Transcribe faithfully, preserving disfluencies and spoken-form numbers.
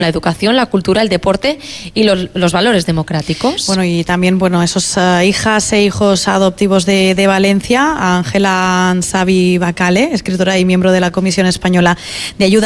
la educación, la cultura, el deporte y los, los valores democráticos. Bueno, y también, bueno, esos uh, hijas e hijos adoptivos de, de Valencia, Ángela Ansabi Bacale, escritora y miembro de la Comisión Española de Ayuda